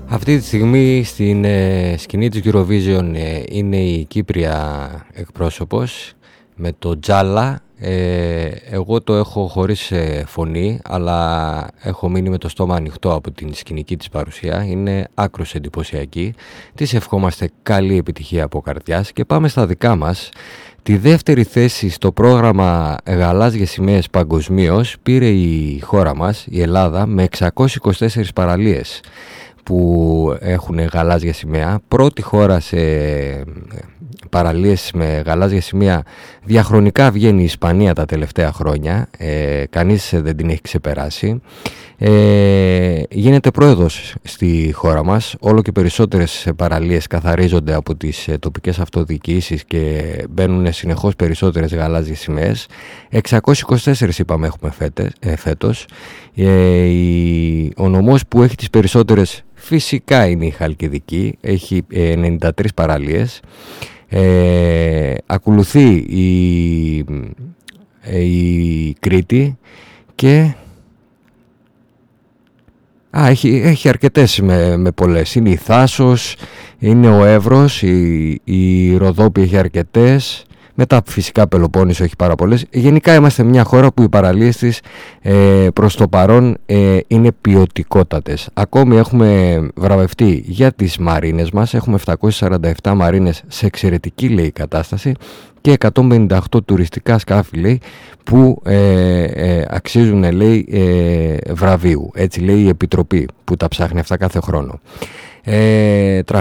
Αυτή τη στιγμή στην σκηνή της Eurovision είναι η Κύπρια εκπρόσωπος με το Τζάλα. Εγώ το έχω χωρίς φωνή, αλλά έχω μείνει με το στόμα ανοιχτό από την σκηνική της παρουσία. Είναι άκρως εντυπωσιακή. Της ευχόμαστε καλή επιτυχία από καρδιάς και πάμε στα δικά μας. Τη δεύτερη θέση στο πρόγραμμα Γαλάζιες Σημαίες παγκοσμίως πήρε η χώρα μας, η Ελλάδα, με 624 παραλίες που έχουν γαλάζια σημαία. Πρώτη χώρα σε παραλίες με γαλάζια σημαία διαχρονικά βγαίνει η Ισπανία τα τελευταία χρόνια. Κανείς δεν την έχει ξεπεράσει. Γίνεται πρόεδρος στη χώρα μας. Όλο και περισσότερες παραλίες καθαρίζονται από τις τοπικές αυτοδιοικήσεις και μπαίνουν συνεχώς περισσότερες γαλάζιες σημαίες. 624 είπαμε έχουμε φέτος. Ο νομός που έχει τις περισσότερες φυσικά είναι η Χαλκιδική, έχει 93 παραλίες. Ακολουθεί η Κρήτη και έχει αρκετές με πολλές. Είναι η Θάσος, είναι ο Εύρος, η Ροδόπη έχει αρκετές. Μετά φυσικά Πελοπόννησο έχει πάρα πολλές. Γενικά είμαστε μια χώρα που οι παραλίες της προς το παρόν είναι ποιοτικότατες. Ακόμη έχουμε βραβευτεί για τις μαρίνες μας. Έχουμε 747 μαρίνες σε εξαιρετική, λέει, κατάσταση και 158 τουριστικά σκάφη, λέει, που αξίζουν, λέει, βραβείου. Έτσι λέει η Επιτροπή που τα ψάχνει αυτά κάθε χρόνο.